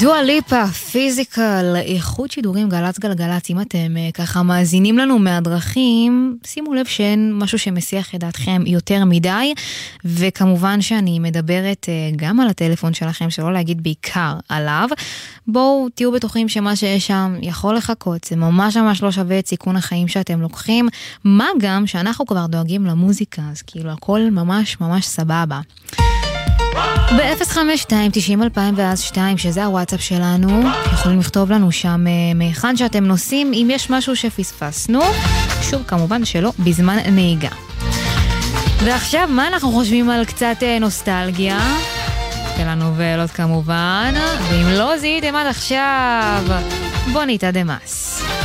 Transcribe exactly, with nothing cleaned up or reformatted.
דואה ליפה, פיזיקל, איכות שידורים גלץ גלגלץ. אם אתם ככה מאזינים לנו מהדרכים, שימו לב שאין משהו שמסיח את דעתכם יותר מדי, וכמובן שאני מדברת גם על הטלפון שלכם, שלא להגיד בעיקר עליו. בואו תהיו בטוחים שמה שיש שם יכול לחכות, זה ממש ממש לא שווה את סיכון החיים שאתם לוקחים, מה גם שאנחנו כבר דואגים למוזיקה, אז כאילו הכל ממש ממש סבבה. ב-אפס חמש שתיים תשעים אלפיים ואז שתיים, שזה הוואטסאפ שלנו, יכולים לכתוב לנו שם מהיכן שאתם נוסעים, אם יש משהו שפספסנו, שוב כמובן שלא בזמן נהיגה. ועכשיו מה אנחנו חושבים על קצת נוסטלגיה? טלנובלות כמובן, ואם לא זיהיתם עד עכשיו, בוניטה דמאס.